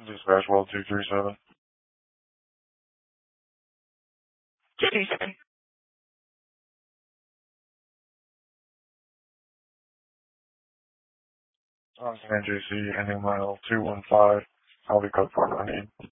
Dispatch well 237. 237. On San JC, ending mile 215. I'll be code 498.